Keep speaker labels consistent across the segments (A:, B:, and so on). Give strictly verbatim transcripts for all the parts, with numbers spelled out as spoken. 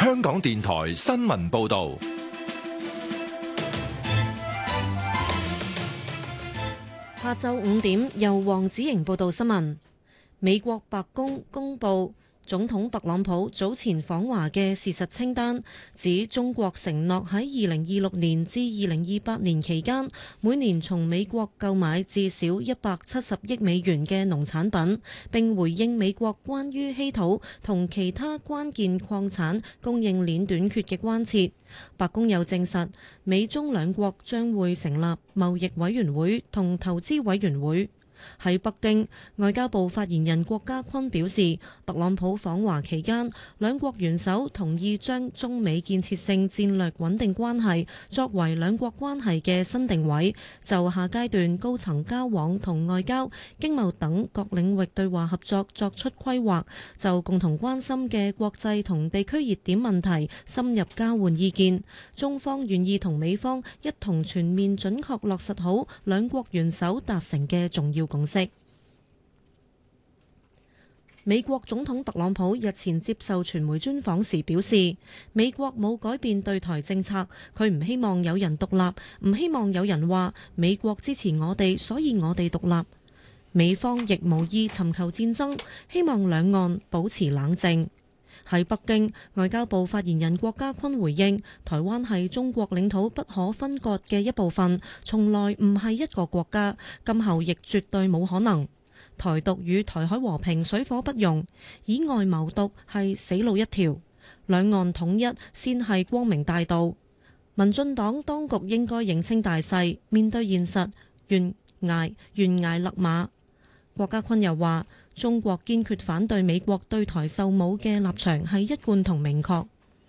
A: 香港電台新聞報道。
B: 下晝五點，由黃子瑩報道新聞。美國白宮公佈總統特朗普早前訪華嘅事實清單，指中國承諾喺二零二六年至二零二八年期間，每年從美國購買至少一百七十億美元嘅農產品，並回應美國關於稀土同其他關鍵礦產供應鏈短缺嘅關切。白宮又證實，美中兩國將會成立貿易委員會同投資委員會。喺北京，外交部發言人郭家坤表示，特朗普訪華期間，兩國元首同意將中美建設性戰略穩定關係作為兩國關係嘅新定位，就下階段高層交往同外交、經貿等各領域對話合作作出規劃，就共同關心嘅國際同地區熱點問題深入交換意見。中方願意同美方一同全面準確落實好兩國元首達成嘅重要共識。美國總統特朗普日前接受傳媒專訪時表示，美國冇改變對台政策，佢唔希望有人獨立，唔希望有人話美國支持我哋，所以我哋獨立。美方亦無意尋求戰爭，希望兩岸保持冷靜。喺北京，外交部發言人郭家坤回應，台灣係中國領土不可分割嘅一部分，從來唔係一個國家，今後亦絕對冇可能。台獨與台海和平水火不容，以外謀獨係死路一條，兩岸統一先係光明大道。民進黨當局應該認清大勢，面對現實，懸崖懸崖勒馬。郭家坤又話，中國堅決反對美國對台售武嘅立場係一貫同明確。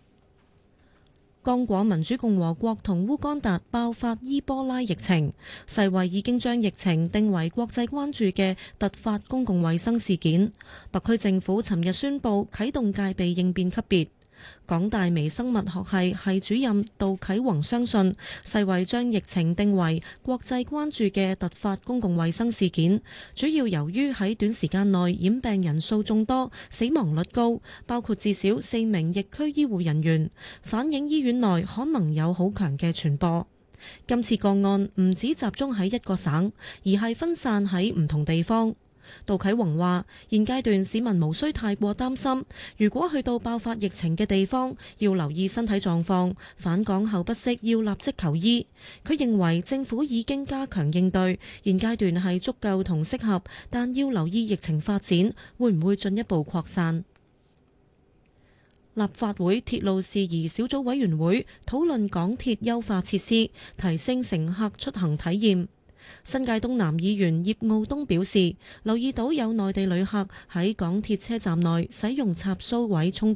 B: 剛果民主共和國同烏干達爆發伊波拉疫情，世衛已經將疫情定為國際關注嘅突發公共衛生事件。特區政府尋日宣布啟動戒備應變級別。港大微生物學系系主任杜啟宏相信，世衛將疫情定為國際關注嘅突發公共衛生事件，主要由於喺短時間內染病人數眾多，死亡率高，包括至少四名疫區醫護人員，反映醫院內可能有好強嘅傳播。今次個案唔只集中喺一個省，而係分散喺唔同地方。杜啟宏話：現階段市民無需太過擔心，如果去到爆發疫情嘅地方，要留意身體狀況，返港後不適要立即求醫。佢認為政府已經加強應對，現階段係足夠同適合，但要留意疫情發展會唔會進一步擴散。立法會鐵路事宜小組委員會討論港鐵優化設施，提升乘客出行體驗。新界東南議員葉傲東表示，留意到有內地旅客喺港鐵車站內使用插蘇位充電。